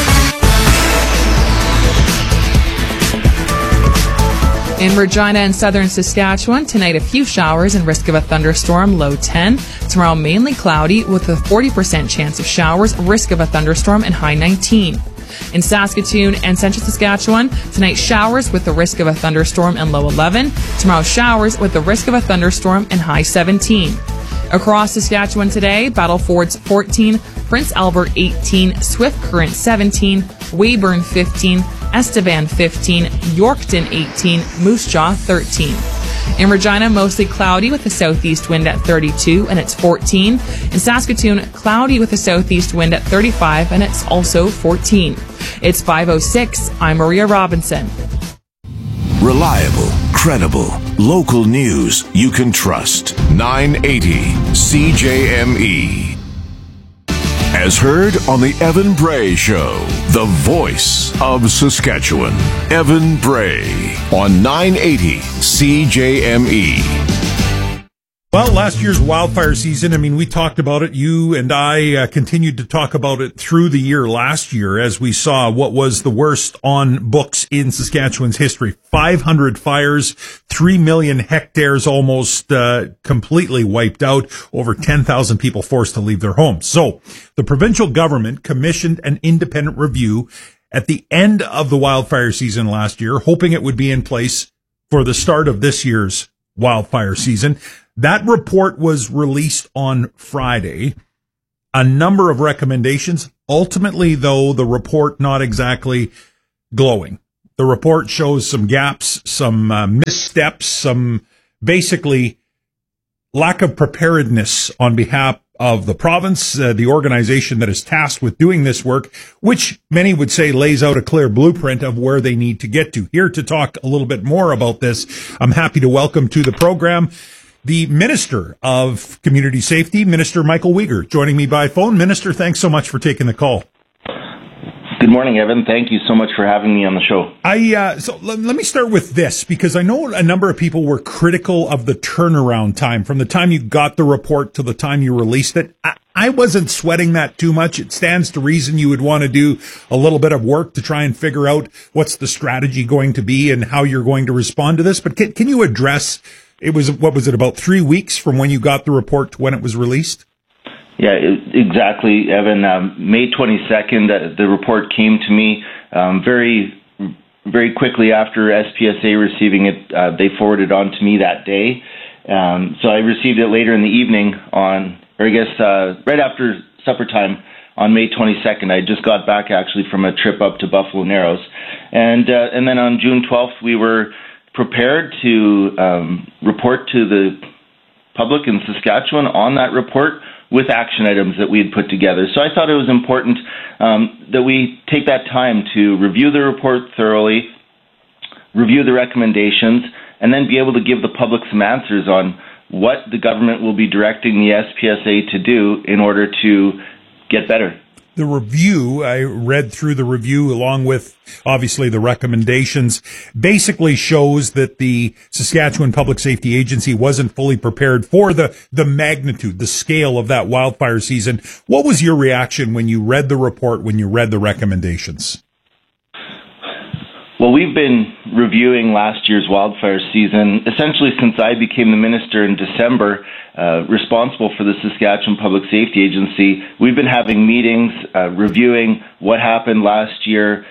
In Regina and southern Saskatchewan, tonight a few showers and risk of a thunderstorm, low 10. Tomorrow mainly cloudy with a 40% chance of showers, risk of a thunderstorm, and high 19. In Saskatoon and central Saskatchewan, tonight showers with the risk of a thunderstorm and low 11. Tomorrow showers with the risk of a thunderstorm and high 17. Across Saskatchewan today, Battle Fords 14, Prince Albert 18, Swift Current 17, Weyburn 15, Estevan 15, Yorkton 18, Moose Jaw 13. In Regina, mostly cloudy with a southeast wind at 32 and it's 14. In Saskatoon, cloudy with a southeast wind at 35 and it's also 14. It's 5:06. I'm Maria Robinson. Reliable, credible, local news you can trust. 980 CJME. As heard on the Evan Bray Show, the voice of Saskatchewan. Evan Bray on 980 CJME. Well, last year's wildfire season, I mean, we talked about it. You and I continued to talk about it through the year last year as we saw what was the worst on books in Saskatchewan's history. 500 fires, 3 million hectares almost completely wiped out, over 10,000 people forced to leave their homes. So the provincial government commissioned an independent review at the end of the wildfire season last year, hoping it would be in place for the start of this year's wildfire season. That report was released on Friday. A number of recommendations. Ultimately, though, the report not exactly glowing. The report shows some gaps, some missteps, some basically lack of preparedness on behalf of the province, the organization that is tasked with doing this work, which many would say lays out a clear blueprint of where they need to get to. Here to talk a little bit more about this, I'm happy to welcome to the program the Minister of Community Safety, Minister Michael Weger, joining me by phone. Minister, thanks so much for taking the call. Good morning, Evan. Thank you so much for having me on the show. So let me start with this, because I know a number of people were critical of the turnaround time from the time you got the report to the time you released it. I wasn't sweating that too much. It stands to reason you would want to do a little bit of work to try and figure out what's the strategy going to be and how you're going to respond to this. But can you address, what was it, about 3 weeks from when you got the report to when it was released? Yeah, exactly, Evan. May 22nd, the report came to me very, very quickly after SPSA receiving it. They forwarded on to me that day. So I received it later in the evening right after supper time on May 22nd. I just got back actually from a trip up to Buffalo Narrows. And then on June 12th, we were prepared to report to the public in Saskatchewan on that report with action items that we had put together. So I thought it was important that we take that time to review the report thoroughly, review the recommendations, and then be able to give the public some answers on what the government will be directing the SPSA to do in order to get better. The review, I read through the review along with obviously the recommendations, basically shows that the Saskatchewan Public Safety Agency wasn't fully prepared for the magnitude, the scale of that wildfire season. What was your reaction when you read the report, when you read the recommendations? Well, we've been reviewing last year's wildfire season essentially since I became the minister in December, responsible for the Saskatchewan Public Safety Agency. We've been having meetings, reviewing what happened last year,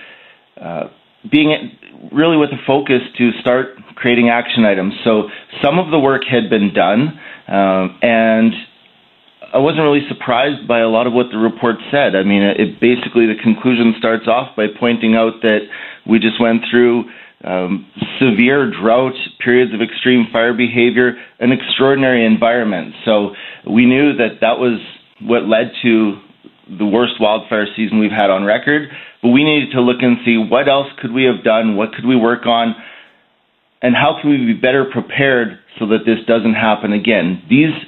being really with a focus to start creating action items. So some of the work had been done, and I wasn't really surprised by a lot of what the report said. I mean, it basically, the conclusion starts off by pointing out that we just went through severe drought, periods of extreme fire behavior, an extraordinary environment. So we knew that was what led to the worst wildfire season we've had on record. But we needed to look and see what else could we have done, what could we work on, and how can we be better prepared so that this doesn't happen again.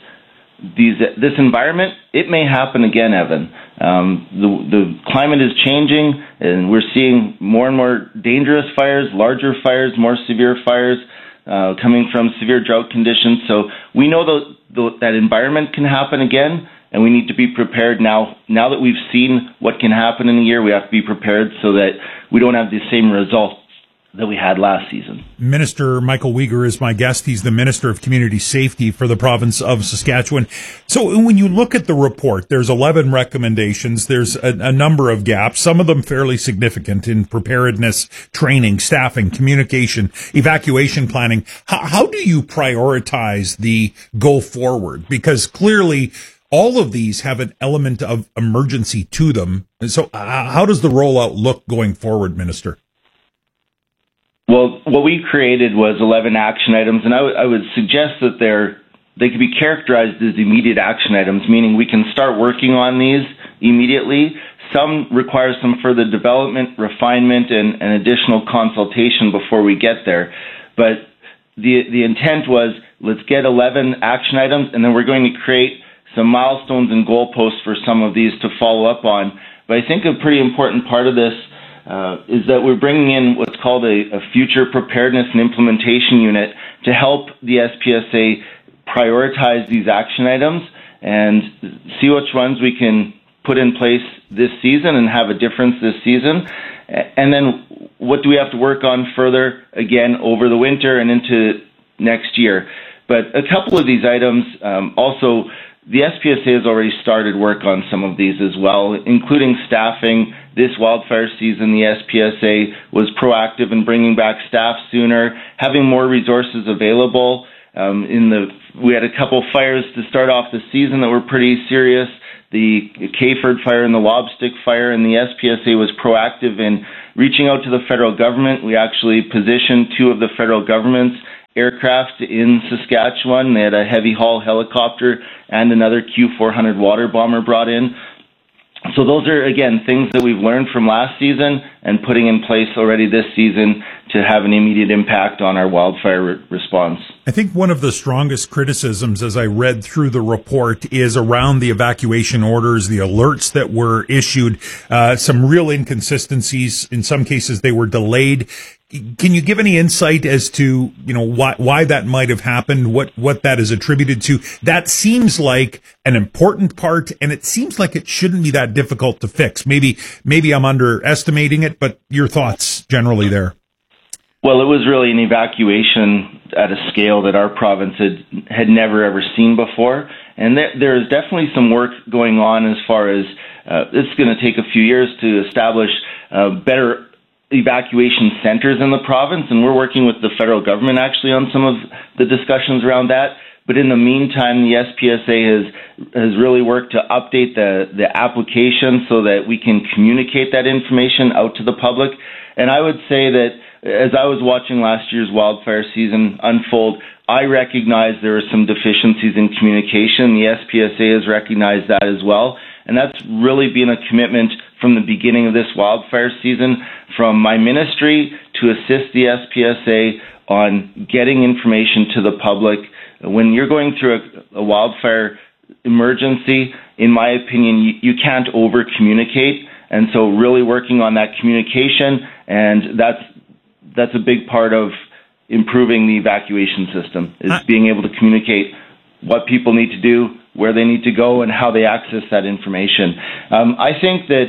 This environment, it may happen again, Evan. The climate is changing, and we're seeing more and more dangerous fires, larger fires, more severe fires coming from severe drought conditions. So we know that environment can happen again, and we need to be prepared now. Now that we've seen what can happen in a year, we have to be prepared so that we don't have the same results that we had last season. Minister Michael Weger is my guest. He's the Minister of Community Safety for the province of Saskatchewan. So when you look at the report, there's 11 recommendations. There's a number of gaps, some of them fairly significant in preparedness, training, staffing, communication, evacuation planning. How do you prioritize the go forward? Because clearly all of these have an element of emergency to them. So how does the rollout look going forward, Minister? Well, what we created was 11 action items, and I would suggest that they could be characterized as immediate action items, meaning we can start working on these immediately. Some require some further development, refinement, and additional consultation before we get there. But the intent was, let's get 11 action items, and then we're going to create some milestones and goalposts for some of these to follow up on. But I think a pretty important part of this is that we're bringing in what's called a future preparedness and implementation unit to help the SPSA prioritize these action items and see which ones we can put in place this season and have a difference this season. And then what do we have to work on further, again, over the winter and into next year. But a couple of these items, also, the SPSA has already started work on some of these as well, including staffing. This wildfire season, the SPSA was proactive in bringing back staff sooner, having more resources available. We had a couple fires to start off the season that were pretty serious, the Kayford fire and the Lobstick fire, and the SPSA was proactive in reaching out to the federal government. We actually positioned two of the federal government's aircraft in Saskatchewan. They had a heavy haul helicopter and another Q400 water bomber brought in. So those are, again, things that we've learned from last season and putting in place already this season to have an immediate impact on our wildfire response. I think one of the strongest criticisms as I read through the report is around the evacuation orders, the alerts that were issued, some real inconsistencies. In some cases, they were delayed. Can you give any insight as to, why that might have happened, what that is attributed to? That seems like an important part, and it seems like it shouldn't be that difficult to fix. Maybe I'm underestimating it, but your thoughts generally there. Well, it was really an evacuation at a scale that our province had never ever seen before, and there is definitely some work going on as far as it's going to take a few years to establish better evacuation centers in the province, and we're working with the federal government actually on some of the discussions around that. But in the meantime, the SPSA has really worked to update the application so that we can communicate that information out to the public. And I would say that as I was watching last year's wildfire season unfold, I recognized there were some deficiencies in communication. The SPSA has recognized that as well. And that's really been a commitment from the beginning of this wildfire season from my ministry to assist the SPSA on getting information to the public. When you're going through a wildfire emergency, in my opinion, you can't over-communicate. And so really working on that communication, and that's a big part of improving the evacuation system, is being able to communicate what people need to do, where they need to go, and how they access that information. I think that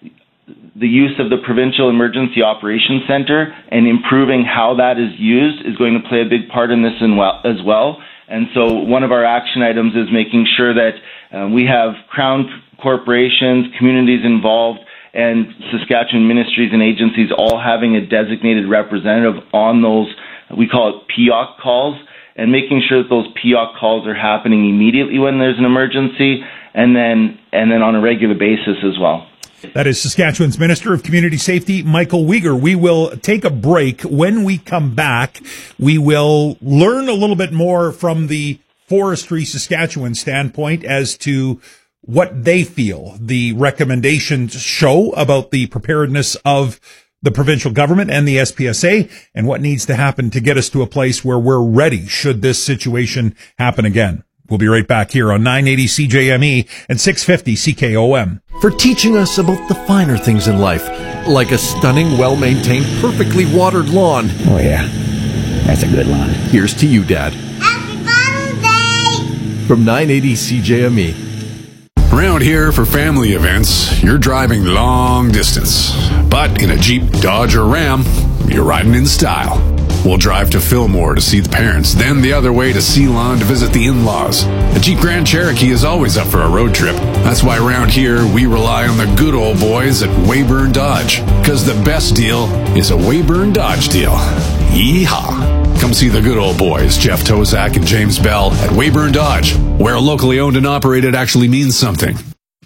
the use of the Provincial Emergency Operations Center and improving how that is used is going to play a big part in this as well. And so one of our action items is making sure that we have Crown corporations, communities involved, and Saskatchewan ministries and agencies all having a designated representative on those, we call it PEOC calls, and making sure that those PEOC calls are happening immediately when there's an emergency, and then on a regular basis as well. That is Saskatchewan's Minister of Community Safety, Michael Uyghur. We will take a break. When we come back, we will learn a little bit more from the Forestry Saskatchewan standpoint as to what they feel the recommendations show about the preparedness of the provincial government and the SPSA, and what needs to happen to get us to a place where we're ready should this situation happen again. We'll be right back here on 980 CJME and 650 CKOM. For teaching us about the finer things in life, like a stunning, well-maintained, perfectly watered lawn. Oh, yeah. That's a good lawn. Here's to you, Dad. Happy Father's Day! From 980 CJME. Around here for family events, you're driving long distance. But in a Jeep, Dodge, or Ram, you're riding in style. We'll drive to Fillmore to see the parents, then the other way to Ceylon to visit the in-laws. A Jeep Grand Cherokee is always up for a road trip. That's why around here, we rely on the good old boys at Weyburn Dodge. Because the best deal is a Weyburn Dodge deal. Yeehaw! Come see the good old boys, Jeff Tozak and James Bell, at Weyburn Dodge, where locally owned and operated actually means something.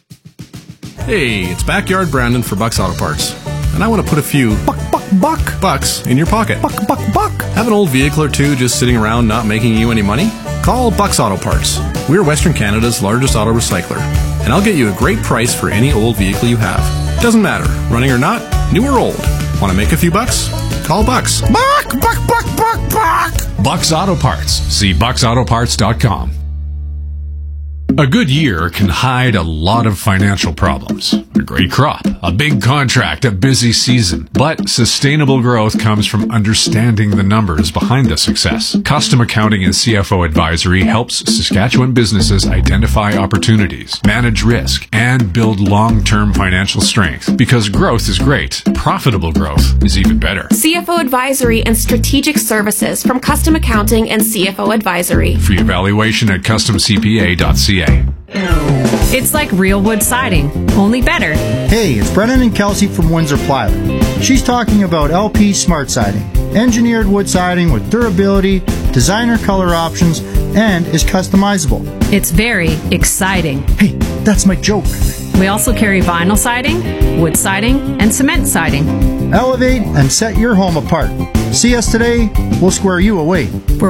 Hey, it's Backyard Brandon for Bucks Auto Parts. And I want to put a few bucks in your pocket. Have an old vehicle or two just sitting around not making you any money? Call Bucks Auto Parts. We're Western Canada's largest auto recycler, and I'll get you a great price for any old vehicle you have. Doesn't matter, running or not, new or old. Want to make a few bucks? Call Bucks. Buck! Bucks Auto Parts. See bucksautoparts.com. A good year can hide a lot of financial problems. A great crop, a big contract, a busy season. But sustainable growth comes from understanding the numbers behind the success. Custom Accounting and CFO Advisory helps Saskatchewan businesses identify opportunities, manage risk, and build long-term financial strength. Because growth is great, profitable growth is even better. CFO Advisory and Strategic Services from Custom Accounting and CFO Advisory. Free evaluation at customcpa.ca. It's like real wood siding, only better. Hey, it's Brennan and Kelsey from Windsor Plywood. She's talking about LP Smart Siding. Engineered wood siding with durability, designer color options, and is customizable. It's very exciting. Hey, that's my joke. We also carry vinyl siding, wood siding, and cement siding. Elevate and set your home apart. See us today, we'll square you away.